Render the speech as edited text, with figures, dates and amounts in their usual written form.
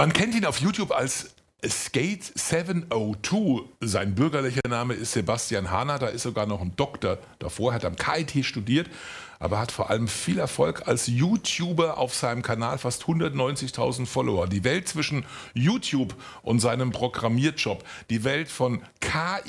Man kennt ihn auf YouTube als Skate 702. Sein bürgerlicher Name ist Sebastian Hahner. Da ist sogar noch ein Doktor davor. Er hat am KIT studiert, aber hat vor allem viel Erfolg als YouTuber auf seinem Kanal. Fast 190.000 Follower. Die Welt zwischen YouTube und seinem Programmierjob. Die Welt von KI